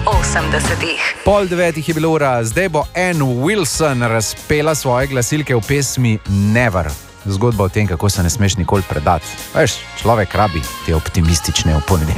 80-ih. 8:30 je bila ura, zdaj bo Ann Wilson razpela svoje glasilke v pesmi Never. Zgodba o tem, kako se ne smeš nikoli predati. Veš, človek rabi te optimistične v ponedeljek.